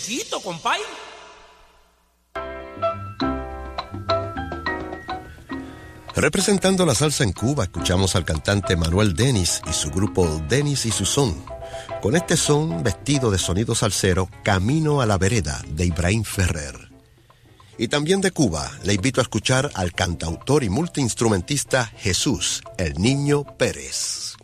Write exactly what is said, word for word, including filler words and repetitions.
Felicito, compay. Representando la salsa en Cuba, escuchamos al cantante Manuel Denis y su grupo Denis y su son. Con este son, vestido de sonido salsero, Camino a la Vereda, de Ibrahim Ferrer. Y también de Cuba, le invito a escuchar al cantautor y multiinstrumentista Jesús, el Niño Pérez.